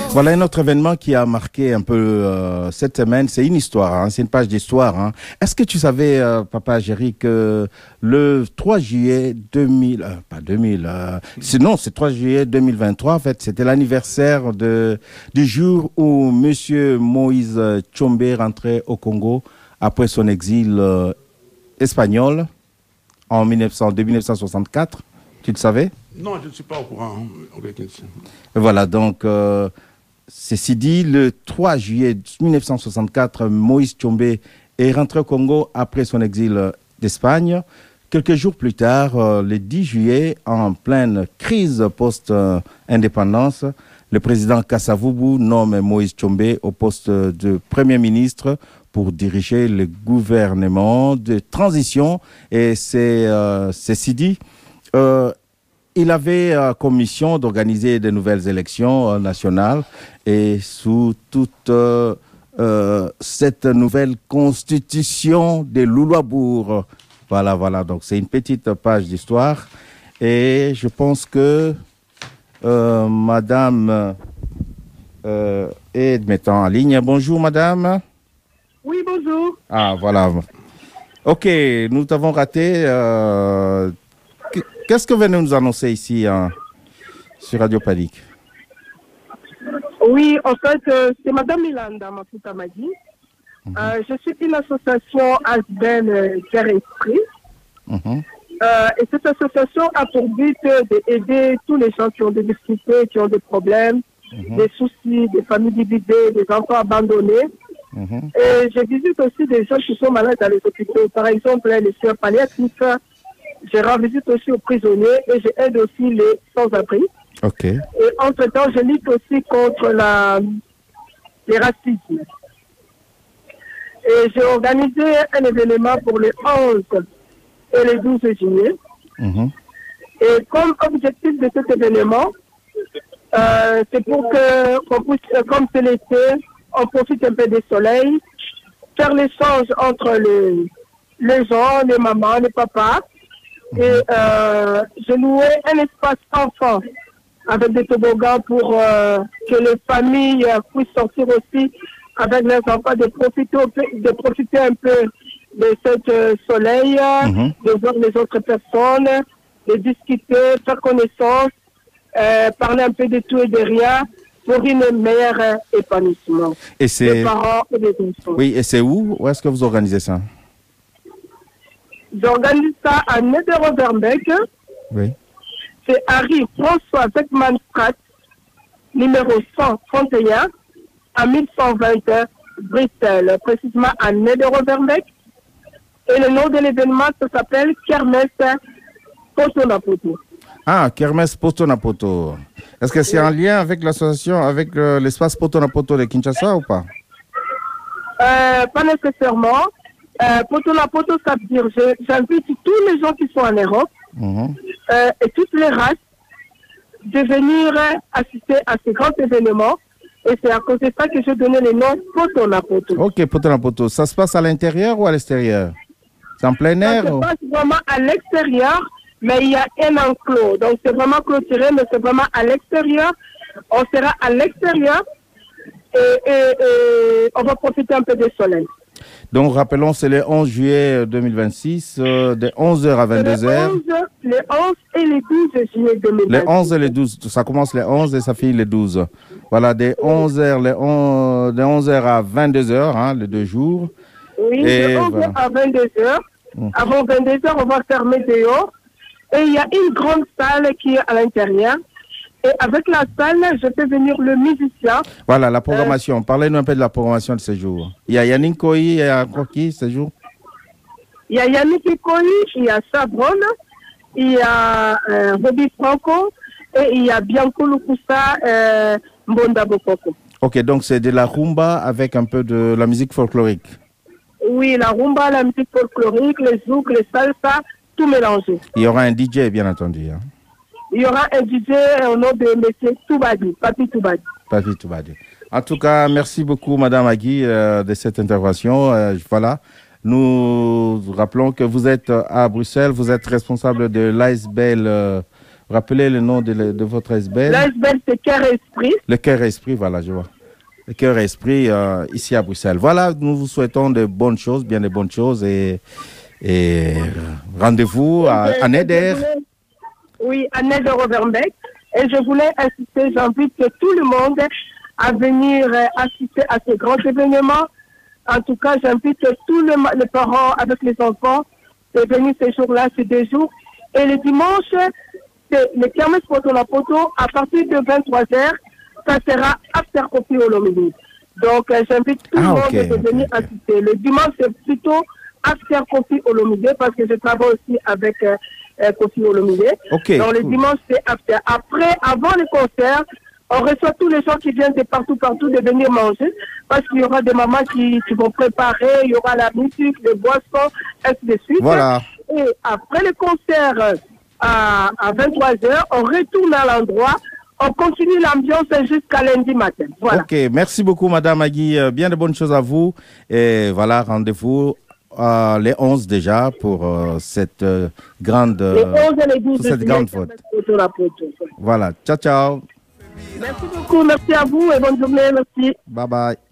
Voilà un autre événement qui a marqué un peu cette semaine. C'est une histoire, hein, c'est une page d'histoire. Hein. Est-ce que tu savais, Papa Géry, que le 3 juillet 2000, pas 2000, non, c'est 3 juillet 2023, en fait, c'était l'anniversaire du jour où Monsieur Moïse Tshombe rentrait au Congo après son exil espagnol en 1964. Tu le savais? Non, je ne suis pas au courant. Voilà, donc, ceci dit, le 3 juillet 1964, Moïse Tshombe est rentré au Congo après son exil d'Espagne. Quelques jours plus tard, le 10 juillet, en pleine crise post-indépendance, le président Kasavubu nomme Moïse Tshombe au poste de Premier ministre pour diriger le gouvernement de transition. Et ceci dit, il avait comme mission d'organiser de nouvelles élections nationales et sous toute cette nouvelle constitution de Louloabourg. Voilà. Donc, c'est une petite page d'histoire. Et je pense que Madame est maintenant en ligne. Bonjour, Madame. Oui, bonjour. Ah, voilà. OK, nous t'avons raté. Qu'est-ce que venez nous annoncer ici sur Radio Panique? Oui, en fait, c'est Madame Milanda Mafuta Madi. Je suis une association Asbel Cœur Esprit. Et cette association a pour but d'aider tous les gens qui ont des difficultés, qui ont des problèmes, des soucis, des familles divisées, des enfants abandonnés. Et je visite aussi des gens qui sont malades dans les hôpitaux. Par exemple, les soins palliatifs. Je rends visite aussi aux prisonniers et j'aide aussi les sans-abri. OK. Et entre-temps, je lutte aussi contre les racismes. Et j'ai organisé un événement pour les 11 et les 12 juillet. Et comme objectif de cet événement, c'est pour qu'on puisse, comme c'est l'été, on profite un peu du soleil, faire l'échange entre les gens, les mamans, les papas. Et je louais un espace enfant avec des toboggans pour que les familles puissent sortir aussi avec leurs enfants, de profiter un peu de ce soleil, de voir les autres personnes, de discuter, faire connaissance, parler un peu de tout et de rien pour une meilleure épanouissement des parents et des enfants. Oui, et c'est où? Où est-ce que vous organisez ça? J'organise ça à Nederoverbeek. Oui. C'est Harry François Beckmanstraat, numéro 131, à 1120 Bruxelles, précisément à Nederoverbeek. Et le nom de l'événement, ça s'appelle Kermesse Poto-na-Poto. Ah, Kermesse Poto-na-Poto. Est-ce que c'est en lien avec l'association, avec l'espace Poto-na-Poto de Kinshasa ou pas? Pas nécessairement. Poto-na-Poto, ça veut dire, j'invite tous les gens qui sont en Europe et toutes les races de venir assister à ces grands événements. Et c'est à cause de ça que je donnais le nom Poto-na-Poto. OK, Poto-na-Poto. Ça se passe à l'intérieur ou à l'extérieur? C'est en plein air? Ça se passe vraiment à l'extérieur, mais il y a un enclos. Donc c'est vraiment clôturé, mais c'est vraiment à l'extérieur. On sera à l'extérieur et on va profiter un peu du soleil. Donc, rappelons, c'est le 11 juillet 2026, de 11h à 22h. Les 11 et les 12 juillet 2026. Les 11 et les 12, ça commence les 11 et ça finit les 12. Voilà, de 11h, de 11h à 22h, hein, les 2 jours. Oui, de 11h à 22h. Avant 22h, on va fermer dehors. Et il y a une grande salle qui est à l'intérieur. Et avec la salle, je fais venir le musicien. Voilà, la programmation. Parlez-nous un peu de la programmation de ce jour. Il y a Yannick Koyi, il y a qui ce jour? Il y a Yannick Koyi, il y a Sabron, il y a Roby Franco et il y a Bianco Lukusa Mbonda Bokoko. OK, donc c'est de la rumba avec un peu de la musique folklorique. Oui, la rumba, la musique folklorique, les zouk, les salsa, tout mélangé. Il y aura un DJ, bien entendu. Hein. Il y aura un DJ au nom de M. Toubadi, Papi Toubadi. Papi Toubadi. En tout cas, merci beaucoup, Madame Agui, de cette intervention. Voilà. Nous rappelons que vous êtes à Bruxelles, vous êtes responsable de l'ASBL Rappelez le nom de votre SBL. L'SBL, c'est Cœur et Esprit. Le Cœur et Esprit, voilà, je vois. Le Cœur et Esprit ici à Bruxelles. Voilà, nous vous souhaitons de bonnes choses, bien de bonnes choses et rendez-vous à Neder. Oui, à Neder Overbeek. Et je voulais insister, j'invite tout le monde à venir assister à ce grand événement. En tout cas, j'invite tous les parents avec les enfants de venir ces jours-là, ces 2 jours. Et le dimanche, c'est le kermesse Poto la Poto, à partir de 23h, ça sera after Kofi Olomide. Donc, j'invite tout le monde de venir assister. Le dimanche, c'est plutôt after Kofi Olomide parce que je travaille aussi avec Kofi Olomide. Donc, le dimanche, c'est after. Après, avant le concert, on reçoit tous les gens qui viennent de partout de venir manger parce qu'il y aura des mamans qui vont préparer, il y aura la musique, les boissons, ainsi de suite. Voilà. Et après le concert, à 23h, on retourne à l'endroit, on continue l'ambiance jusqu'à lundi matin. Voilà. Ok, merci beaucoup Madame Agui, bien de bonnes choses à vous. Et voilà, rendez-vous les 11 déjà pour cette grande, les 11 et les 12 cette grande fête. Voilà, ciao ciao. Merci beaucoup, merci à vous et bonne journée, merci. Bye bye.